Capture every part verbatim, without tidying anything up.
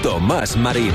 Tomàs Marín.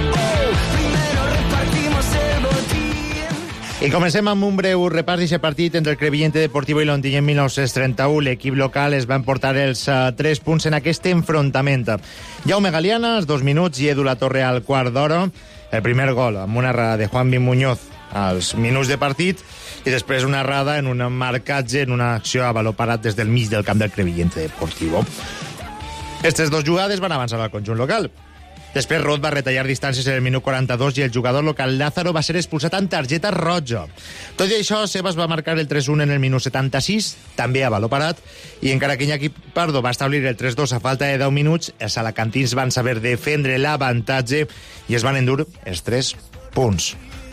I comencem amb un breu repàs d'aquest partit entre el Crevillente Deportivo i l'Ontinyent mil nou-cents trenta-u. L'equip local es va emportar els uh, tres punts en aquest enfrontament. Jaume Galiana, als dos minuts, i Edu Latorre al quart d'hora. El primer gol amb una errada de Juanvi Muñoz als minuts de partit i després una errada en un marcatge, en una acció a baló parat des del mig del camp del Crevillente Deportivo. Aquestes dues jugades van avançar al conjunt local. Després Rod va retallar distàncies en el minut quaranta-dos i el jugador local Lázaro va ser expulsat amb targeta roja. Tot i això, Sebas va marcar el tres un en el minut setanta-sis, també a baló parat, i encara que Iñaki Pardo va establir el tres dos a falta de deu minuts, els alacantins van saber defendre l'avantatge i es van endur els tres punts.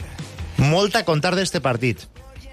Molt a contar d'este partit.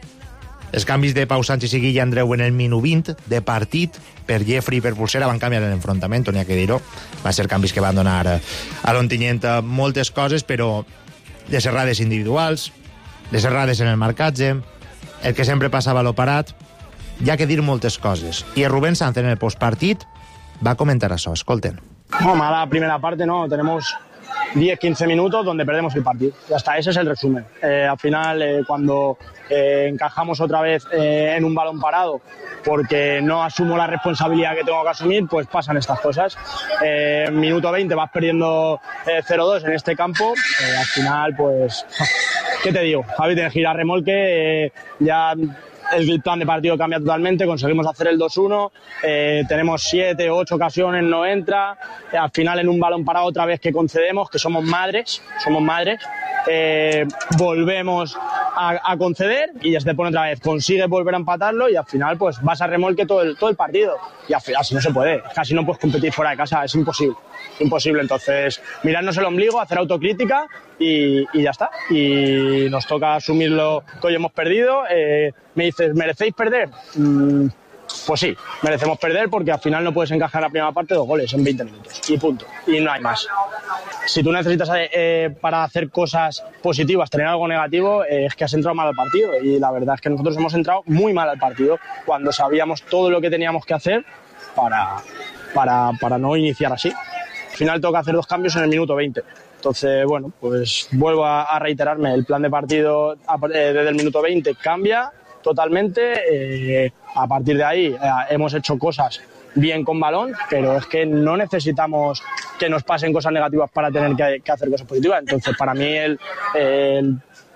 Els canvis de Pau Sánchez i Guille Andreu en el minut vint de partit per Jeffrey i per Pulsera van canviar l'enfrontament, n'hi ha que dir-ho. Va ser canvis que van donar a l'Ontinyent moltes coses, però les errades individuals, les errades en el marcatge, el que sempre passa a baló parat, hi ha que dir moltes coses. I el Rubén Sanz en el postpartit va comentar això, escolten. No, mala primera parte, no, tenemos diez quince minutos donde perdemos el partido. Ya está, ese es el resumen. Eh, al final, eh, cuando eh, encajamos otra vez eh, en un balón parado porque no asumo la responsabilidad que tengo que asumir, pues pasan estas cosas. Eh, minuto veinte vas perdiendo eh, cero dos en este campo. Eh, al final, pues, ¿qué te digo? Javi, tienes que ir a remolque. Eh, ya... El plan de partido cambia totalmente, conseguimos hacer el dos uno, eh, tenemos siete o ocho ocasiones, no entra, eh, al final en un balón parado otra vez que concedemos, que somos madres, somos madres, eh, volvemos a, a conceder y ya se te pone otra vez, consigues volver a empatarlo y al final pues vas a remolque todo el, todo el partido y al final así no se puede, casi no puedes competir fuera de casa, es imposible. Imposible, entonces mirarnos el ombligo, hacer autocrítica y, y ya está. Y nos toca asumir lo que hoy hemos perdido. Eh, me dices, ¿merecéis perder? Mm, pues sí, merecemos perder porque al final no puedes encajar en la primera parte dos goles en veinte minutos y punto. Y no hay más. Si tú necesitas eh, para hacer cosas positivas tener algo negativo, eh, es que has entrado mal al partido. Y la verdad es que nosotros hemos entrado muy mal al partido cuando sabíamos todo lo que teníamos que hacer para, para, para no iniciar así. Al final tengo que hacer dos cambios en el minuto veinte. Entonces, bueno, pues vuelvo a, a reiterarme. El plan de partido a, eh, desde el minuto veinte cambia totalmente. Eh, a partir de ahí eh, hemos hecho cosas bien con balón, pero es que no necesitamos que nos pasen cosas negativas para tener que, que hacer cosas positivas. Entonces, para mí el, el,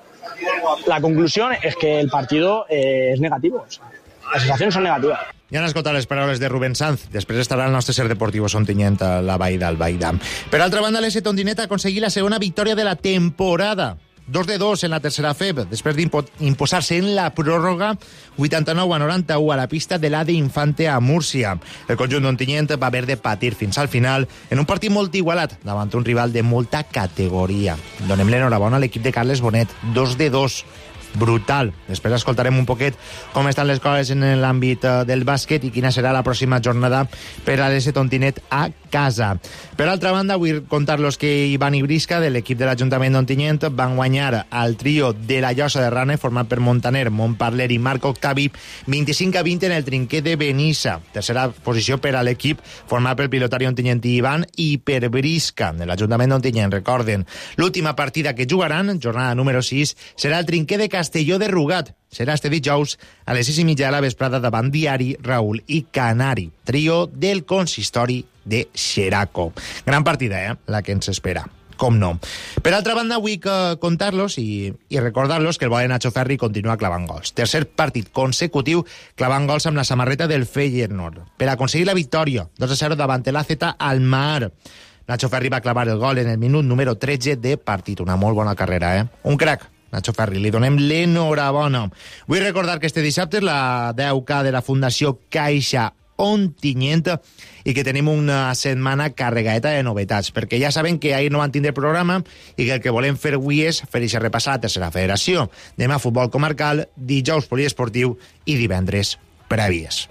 la conclusión es que el partido eh, es negativo. O sea, les sensacions són negatives. Ja han escoltat les paraules de Rubén Sanz. Després estarà el nostre ser deportiu Ontinyent a la vall d'Albaida. Per altra banda, l'S Ontinyent ha aconseguit la segona victòria de la temporada. dos de dos en la tercera F E B, després d'imposar-se en la pròrroga vuitanta-nou a noranta-u a la pista de l'A D Infante a Múrcia. El conjunt d'Ontinyent va haver de patir fins al final en un partit molt igualat davant un rival de molta categoria. Donem l'enhorabona a l'equip de Carles Bonet. dos de dos. Brutal. Després escoltarem un poquet com estan les coses en l'àmbit del bàsquet i quina serà la pròxima jornada per a l'S Ontinyent a casa. Per altra banda, vull contar-los que Ivan Ibrisca, de l'equip de l'Ajuntament d'Ontinyent, van guanyar al trio de la Llosa de Rane, format per Montaner, Montparler i Marc Octavi, vint-i-cinc a vint en el trinquer de Benissa. Tercera posició per a l'equip format pel pilotari ontinyentí Ivan i per Brisca, de l'Ajuntament d'Ontinyent. Recorden, l'última partida que jugaran, jornada número sis, serà el trinquer de Castelló de Rugat. Serà este dijous a les sis i mitja de la vesprada davant Diari, Raül i Canari, trio del consistori de Xeraco. Gran partida, eh?, la que ens espera. Com no. Per altra banda, vull contar-los i, i recordar-los que el bo de Nacho Ferri continua clavant gols. Tercer partit consecutiu clavant gols amb la samarreta del Feyenoord per aconseguir la victòria dos a zero davant l'A Z Almar. Nacho Ferri va clavar el gol en el minut número tretze de partit. Una molt bona carrera, eh? Un crack. Nacho Ferri, li donem l'enhorabona. Vull recordar que este dissabte és la deu K de la Fundació Caixa Ontinyent i que tenim una setmana carregadeta de novetats, perquè ja saben que ahir no van tindre programa i que el que volem fer avui és fer i repassar la tercera federació. Demà futbol comarcal, dijous poliesportiu i divendres prèvies.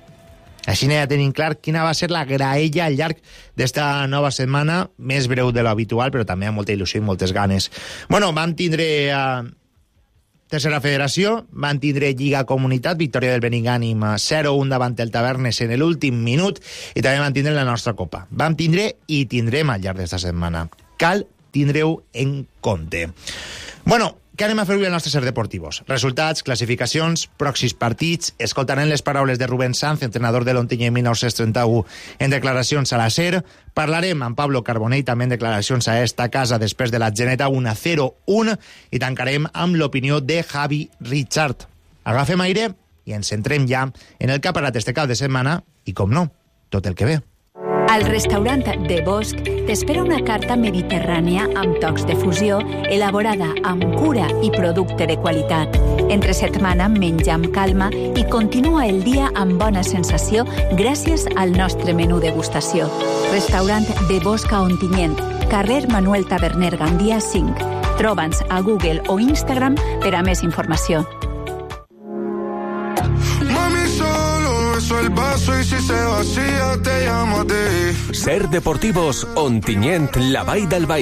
Així ja tenim clar quina va ser la graella al llarg d'esta nova setmana, més breu de l'habitual, però també amb molta il·lusió i moltes ganes. Bueno, vam tindre uh, tercera federació, vam tindre Lliga Comunitat, victòria del Benigànim zero un davant el Tavernes en l'últim minut, i també vam tindre la nostra Copa. Vam tindre i tindrem al llarg d'esta setmana cal tindreu en compte. Bueno, què anem a fer avui al nostre Ser Deportivos? Resultats, classificacions, pròxims partits. Escoltarem les paraules de Rubén Sanz, entrenador de l'Ontinyent mil nou-cents trenta-u, en declaracions a la SER. Parlarem amb Pablo Carbonell, també en declaracions a esta casa després de la Geneta un a zero un, i tancarem amb l'opinió de Javi Richard. Agafem aire i ens centrem ja en el que ha parat este cap de setmana i, com no, tot el que ve. Al restaurant de Bosch t'espera una carta mediterrània amb tocs de fusió, elaborada amb cura i producte de qualitat. Entre setmana menja amb calma i continua el dia amb bona sensació gràcies al nostre menú degustació. Restaurant de Bosch a Ontinyent, carrer Manuel Taberner Gandia cinc. Troba'ns a Google o Instagram per a més informació. El vaso y si se vacía te llamo a ti. Ser Deportivos Ontinyent, la Vall del Baix.